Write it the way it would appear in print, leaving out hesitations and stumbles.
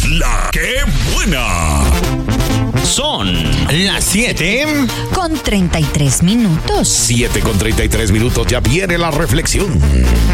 La que buena. Son las 7:33 minutos. 7:33 minutos, ya viene la reflexión.